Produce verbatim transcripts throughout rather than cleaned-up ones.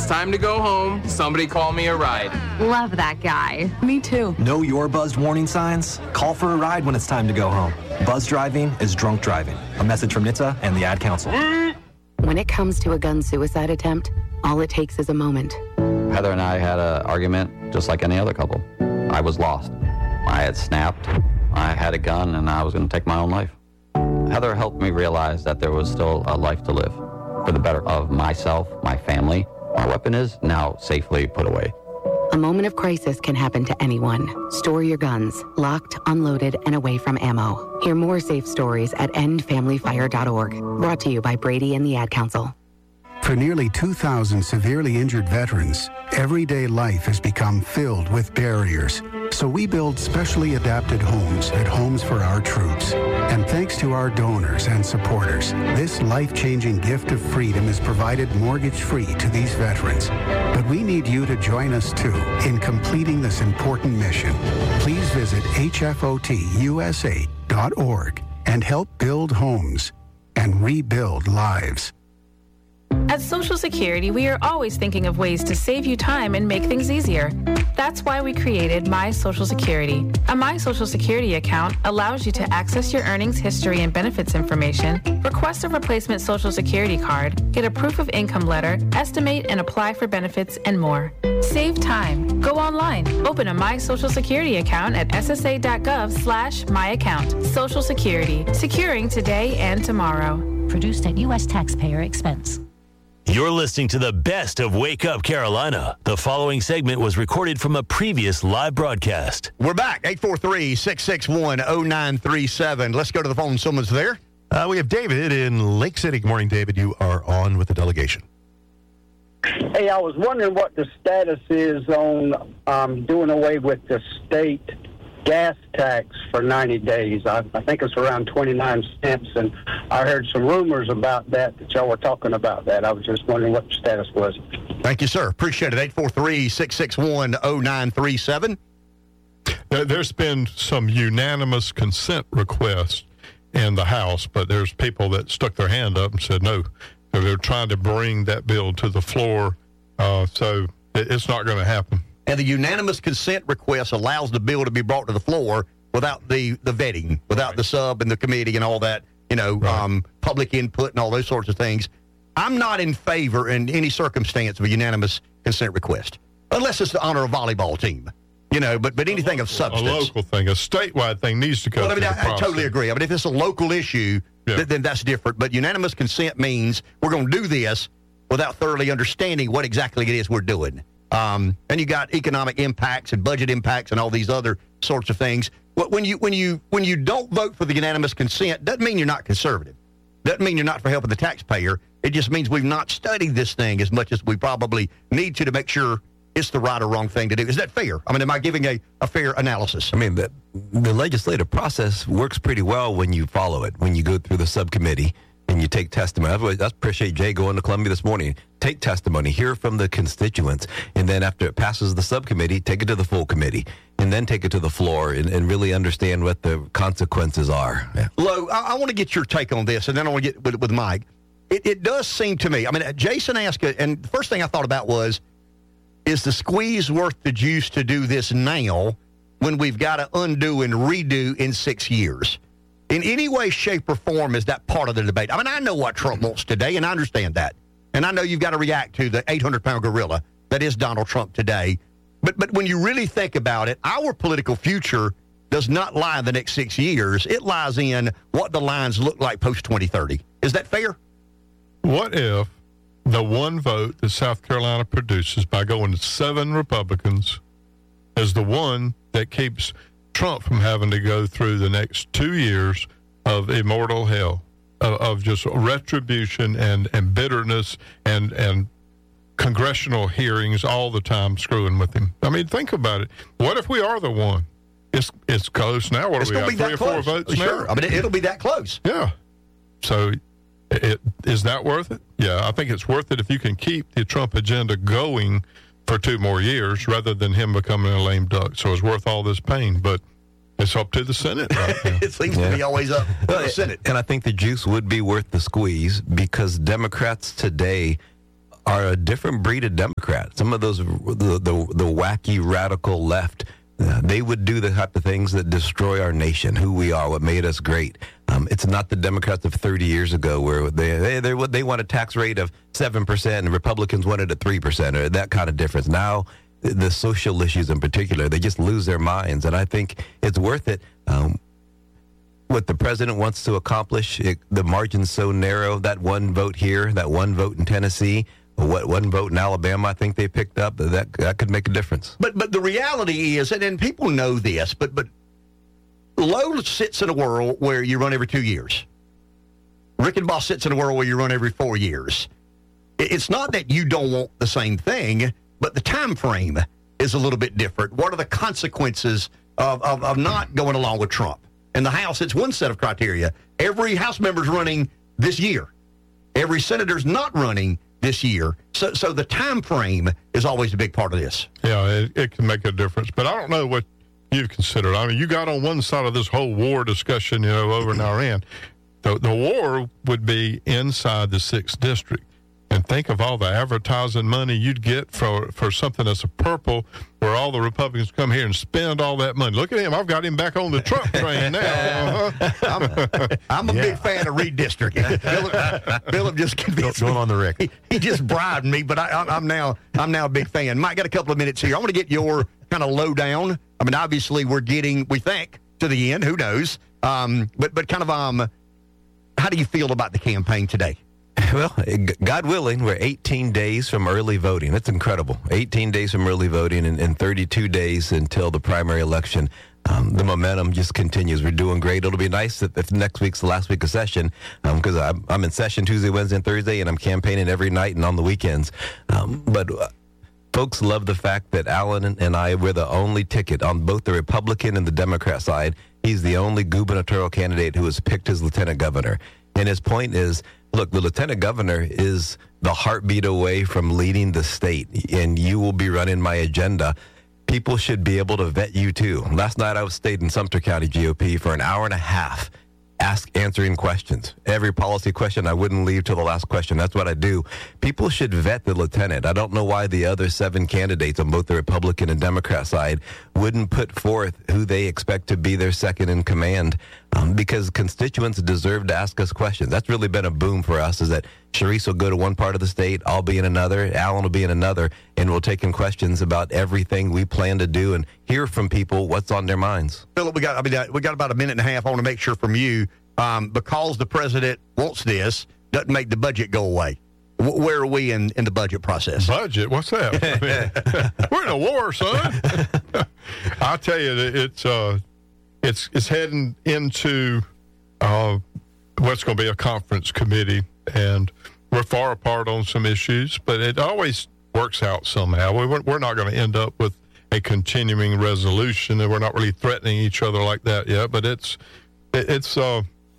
it's time to go home, somebody call me a ride. Love that guy. Me too. Know your buzzed warning signs? Call for a ride when it's time to go home. Buzz driving is drunk driving. A message from N H T S A and the Ad Council. When it comes to a gun suicide attempt, all it takes is a moment. Heather and I had an argument just like any other couple. I was lost. I had snapped. I had a gun, and I was going to take my own life. Heather helped me realize that there was still a life to live for the better of myself, my family. My weapon is now safely put away. A moment of crisis can happen to anyone. Store your guns, locked, unloaded, and away from ammo. Hear more safe stories at end family fire dot org. Brought to you by Brady and the Ad Council. For nearly two thousand severely injured veterans, everyday life has become filled with barriers. So we build specially adapted homes at Homes for Our Troops. And thanks to our donors and supporters, this life-changing gift of freedom is provided mortgage-free to these veterans. But we need you to join us, too, in completing this important mission. Please visit H F O T U S A dot org and help build homes and rebuild lives. At Social Security, we are always thinking of ways to save you time and make things easier. That's why we created My Social Security. A My Social Security account allows you to access your earnings history and benefits information, request a replacement Social Security card, get a proof of income letter, estimate and apply for benefits, and more. Save time. Go online. Open a My Social Security account at S S A dot gov slash my account. Social Security. Securing today and tomorrow. Produced at U S taxpayer expense. You're listening to the best of Wake Up Carolina. The following segment was recorded from a previous live broadcast. We're back. eight four three, six six one, zero nine three seven. Let's go to the phone. Someone's there. Uh, we have David in Lake City. Good morning, David. You are on with the delegation. Hey, I was wondering what the status is on um, doing away with the state gas tax for ninety days. I, I think it's around twenty-nine cents, and I heard some rumors about that, that y'all were talking about that. I was just wondering what the status was. Thank you, sir. Appreciate it. eight four three, six six one, zero nine three seven. There's been some unanimous consent requests in the House, but there's people that stuck their hand up and said no. So they're trying to bring that bill to the floor, uh, so it, it's not going to happen. And the unanimous consent request allows the bill to be brought to the floor without the, the vetting, without right. the sub and the committee and all that, you know, right. um, public input and all those sorts of things. I'm not in favor in any circumstance of a unanimous consent request, unless it's to honor a volleyball team, you know, but, but anything local, of substance. A local thing, a statewide thing needs to go well, I mean, through the I, process. I totally agree. I mean, if it's a local issue, yeah. th- then that's different. But unanimous consent means we're going to do this without thoroughly understanding what exactly it is we're doing. Um, and you got economic impacts and budget impacts and all these other sorts of things. But when you when you when you don't vote for the unanimous consent, doesn't mean you're not conservative. Doesn't mean you're not for helping the taxpayer. It just means we've not studied this thing as much as we probably need to to make sure it's the right or wrong thing to do. Is that fair? I mean, am I giving a, a fair analysis? I mean, the, the legislative process works pretty well when you follow it, when you go through the subcommittee and you take testimony. I appreciate Jay going to Columbia this morning. Take testimony, hear from the constituents, and then after it passes the subcommittee, take it to the full committee, and then take it to the floor and, and really understand what the consequences are. Yeah. Lo, I, I want to get your take on this, and then I want to get with, with Mike. It, it does seem to me, I mean, Jason asked, and the first thing I thought about was, is the squeeze worth the juice to do this now when we've got to undo and redo in six years? In any way, shape, or form is that part of the debate? I mean, I know what Trump wants today, and I understand that. And I know you've got to react to the eight hundred pound gorilla that is Donald Trump today. But but when you really think about it, our political future does not lie in the next six years. It lies in what the lines look like post twenty thirty. Is that fair? What if the one vote that South Carolina produces by going to seven Republicans is the one that keeps Trump from having to go through the next two years of immortal hell, of, of just retribution and, and bitterness and, and congressional hearings all the time screwing with him? I mean, think about it. What if we are the one? It's it's close now. What it's do we have, three or close. four votes sure. now? I mean, it, it'll be that close. Yeah. So it, is that worth it? Yeah, I think it's worth it if you can keep the Trump agenda going for two more years rather than him becoming a lame duck. So it's worth all this pain, but it's up to the Senate right now. It seems yeah. to be always up to the Senate. And I think the juice would be worth the squeeze because Democrats today are a different breed of Democrat. Some of those, the, the, the wacky radical left, uh, they would do the type of things that destroy our nation, who we are, what made us great. Um, it's not the Democrats of thirty years ago where they they they, they want a tax rate of seven percent and Republicans wanted a three percent or that kind of difference. Now, the social issues in particular, they just lose their minds. And I think it's worth it. Um, what the president wants to accomplish, it, the margin's so narrow, that one vote here, that one vote in Tennessee, what one vote in Alabama I think they picked up, that that could make a difference. But but the reality is, and, and people know this, but but Lowe sits in a world where you run every two years. Rickenbaugh sits in a world where you run every four years. It's not that you don't want the same thing, but the time frame is a little bit different. What are the consequences of, of, of not going along with Trump? In the House, it's one set of criteria. Every House member's running this year. Every senator's not running this year. So so the time frame is always a big part of this. Yeah, it, it can make a difference. But I don't know what you've considered. I mean, you got on one side of this whole war discussion, you know, over in Iran. The, the war would be inside the sixth district. And think of all the advertising money you'd get for, for something that's a purple, where all the Republicans come here and spend all that money. Look at him. I've got him back on the Trump train now. Uh-huh. I'm, I'm a yeah. big fan of redistricting. Philip, Philip just convinced Going me. on the Rick. He, he just bribed me, but I, I'm now I'm now a big fan. Mike, got a couple of minutes here. I want to get your kind of lowdown. I mean, obviously, we're getting, we think, to the end. Who knows? Um, but but kind of, um, how do you feel about the campaign today? Well, God willing, we're eighteen days from early voting. That's incredible. eighteen days from early voting and, and thirty-two days until the primary election. Um, the momentum just continues. We're doing great. It'll be nice if, if next week's the last week of session, because um, I'm, I'm in session Tuesday, Wednesday, and Thursday, and I'm campaigning every night and on the weekends. Um, but uh, folks love the fact that Alan and, and I, we're the only ticket on both the Republican and the Democrat side. He's the only gubernatorial candidate who has picked his lieutenant governor. And his point is, look, the lieutenant governor is the heartbeat away from leading the state, and you will be running my agenda. People should be able to vet you, too. Last night, I was stayed in Sumter County G O P for an hour and a half, ask answering questions. Every policy question, I wouldn't leave till the last question. That's what I do. People should vet the lieutenant. I don't know why the other seven candidates on both the Republican and Democrat side wouldn't put forth who they expect to be their second in command, um, because constituents deserve to ask us questions. That's really been a boom for us, is that Sharice will go to one part of the state, I'll be in another, Alan will be in another, and we'll take in questions about everything we plan to do and hear from people what's on their minds. Philip, we got, I mean, we got about a minute and a half. I want to make sure from you, um, because the president wants this, doesn't make the budget go away. W- where are we in, in the budget process? Budget? What's that? I mean, we're in a war, son. I'll tell you, it's uh, it's it's heading into uh, what's going to be a conference committee, and we're far apart on some issues, but it always works out somehow. We, we're not going to end up with a continuing resolution, and we're not really threatening each other like that yet. But it's it, it's uh,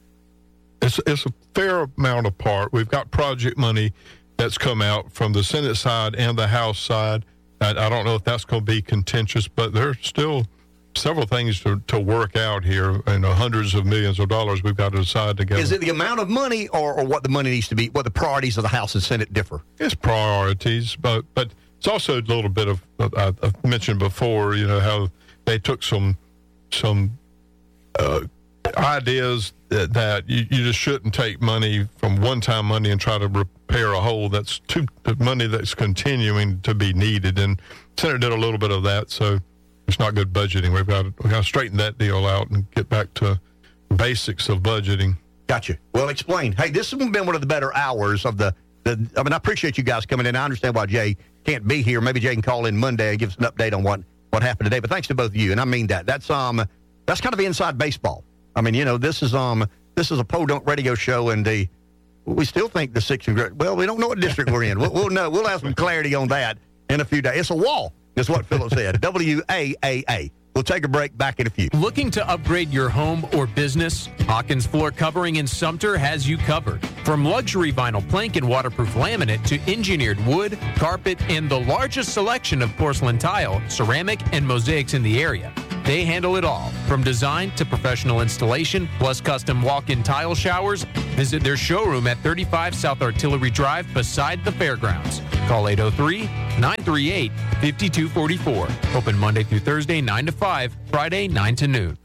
it's it's a fair amount apart. We've got project money that's come out from the Senate side and the House side. I, I don't know if that's going to be contentious, but there's still several things to, to work out here, and uh, hundreds of millions of dollars we've got to decide together. Is it the amount of money, or, or what the money needs to be, what the priorities of the House and Senate differ? It's priorities, but but it's also a little bit of, uh, I've mentioned before, you know, how they took some some uh, ideas that, that you, you just shouldn't take money from one-time money and try to repair a hole. That's too money that's continuing to be needed, and Senator did a little bit of that, so it's not good budgeting. We've got to, we've got to straighten that deal out and get back to basics of budgeting. Gotcha. Well, explain. Hey, this has been one of the better hours of the, the I mean, I appreciate you guys coming in. I understand why Jay can't be here. Maybe Jay can call in Monday and give us an update on what, what happened today. But thanks to both of you, and I mean that. That's um that's kind of inside baseball. I mean, you know, this is um this is a podunk radio show, and the we still think the sixth and well, we don't know what district we're in. We'll, we'll know. We'll have some clarity on that in a few days. It's a wall. Is what Philip said. W A A A. We'll take a break. Back in a few. Looking to upgrade your home or business? Hawkins Floor Covering in Sumter has you covered. From luxury vinyl plank and waterproof laminate to engineered wood, carpet, and the largest selection of porcelain tile, ceramic, and mosaics in the area. They handle it all, from design to professional installation, plus custom walk-in tile showers. Visit their showroom at thirty-five South Artillery Drive beside the fairgrounds. Call eight oh three, nine three eight, five two four four. Open Monday through Thursday, nine to five, Friday, nine to noon.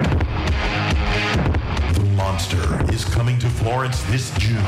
The Monster is coming to Florence this June.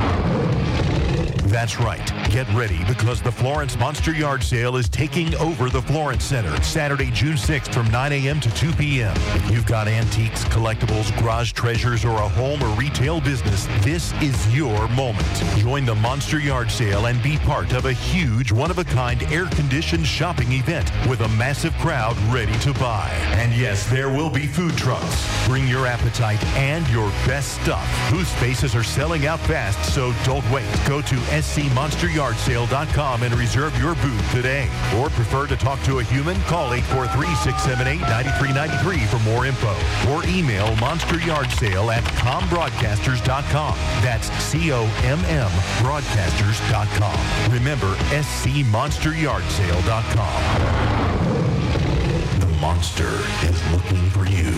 That's right. Get ready because the Florence Monster Yard Sale is taking over the Florence Center Saturday, June sixth from nine a.m. to two p.m. If you've got antiques, collectibles, garage treasures, or a home or retail business, this is your moment. Join the Monster Yard Sale and be part of a huge, one-of-a-kind, air-conditioned shopping event with a massive crowd ready to buy. And yes, there will be food trucks. Bring your appetite and your best stuff. Booth spaces are selling out fast, so don't wait. Go to S C monster yard sale dot com and reserve your booth today. Or prefer to talk to a human? Call eight four three, six seven eight, nine three nine three for more info. Or email monsteryardsale at com broadcasters dot com. That's C O M M broadcasters dot com. Remember, S C monster yard sale dot com. The Monster is looking for you.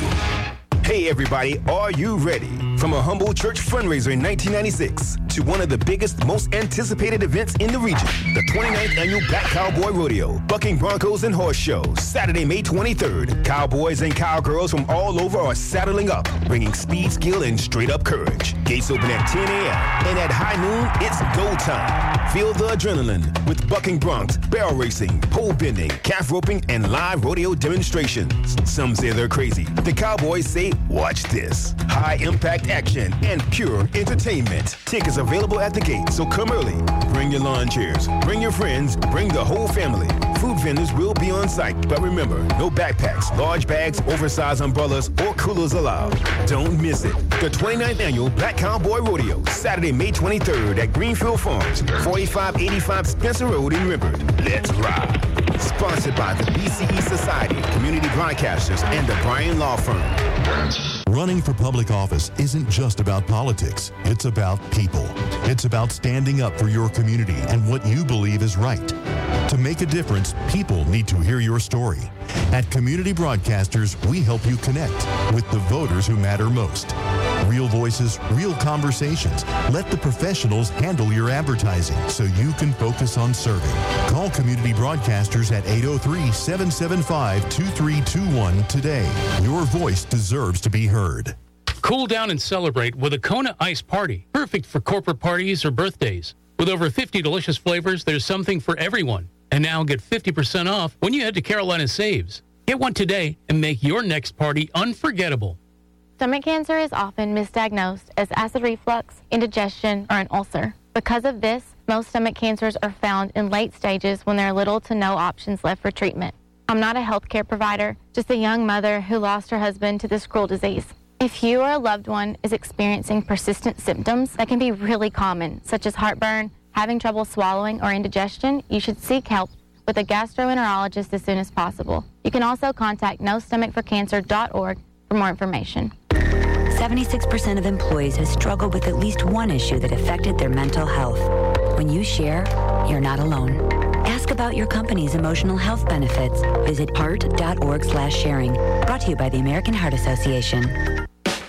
Hey everybody, are you ready? From a humble church fundraiser in nineteen ninety-six to one of the biggest, most anticipated events in the region, the twenty-ninth Annual Black Cowboy Rodeo, Bucking Broncos and Horse Show, Saturday, May twenty-third. Cowboys and cowgirls from all over are saddling up, bringing speed, skill, and straight-up courage. Gates open at ten a.m. and at high noon, it's go time. Feel the adrenaline with bucking broncs, barrel racing, pole bending, calf roping, and live rodeo demonstrations. Some say they're crazy. The Cowboys say, watch this. High-impact action and pure entertainment. Tickets available at the gate, so come early. Bring your lawn chairs, bring your friends, bring the whole family. Food vendors will be on site, but remember, no backpacks, large bags, oversized umbrellas, or coolers allowed. Don't miss it. The twenty-ninth Annual Black Cowboy Rodeo, Saturday, May twenty-third at Greenfield Farms, forty-five eighty-five Spencer Road in Rimbert. Let's ride. Sponsored by the B C E Society, Community Broadcasters, and the Bryan Law Firm. Running for public office isn't just about politics. It's about people. It's about standing up for your community and what you believe is right. To make a difference, people need to hear your story. At Community Broadcasters, we help you connect with the voters who matter most. Real voices, real conversations. Let the professionals handle your advertising so you can focus on serving. Call Community Broadcasters at eight oh three, seven seven five, two three two one today. Your voice deserves to be heard. Cool down and celebrate with a Kona Ice Party. Perfect for corporate parties or birthdays. With over fifty delicious flavors, there's something for everyone. And now get fifty percent off when you head to Carolina Saves. Get one today and make your next party unforgettable. Stomach cancer is often misdiagnosed as acid reflux, indigestion, or an ulcer. Because of this, most stomach cancers are found in late stages when there are little to no options left for treatment. I'm not a healthcare provider, just a young mother who lost her husband to this cruel disease. If you or a loved one is experiencing persistent symptoms that can be really common, such as heartburn, having trouble swallowing, or indigestion, you should seek help with a gastroenterologist as soon as possible. You can also contact no stomach for cancer dot org for more information. seventy-six percent of employees have struggled with at least one issue that affected their mental health. When you share, you're not alone. Ask about your company's emotional health benefits. Visit heart dot org slash sharing. Brought to you by the American Heart Association.